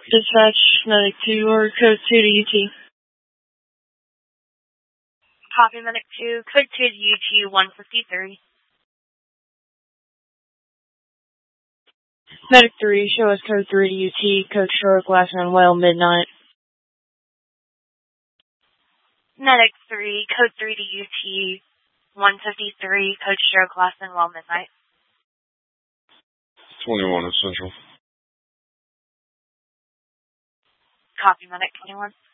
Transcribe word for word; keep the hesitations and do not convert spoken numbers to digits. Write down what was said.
Dispatch, Medic two, or Code two to U T. Copy, Medic two, Code two to U T one fifty-three. Medic three, show us Code three to U T, Code Stroke, last known well, midnight. Medic three, Code three to U T one fifty-three, Code Stroke, last known well, midnight. twenty-one Essential. Copy, Medic twenty-one.